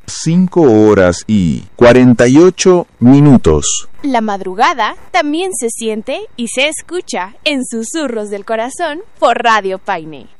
5:48. La madrugada también se siente y se escucha en Susurros del Corazón por Radio Paine.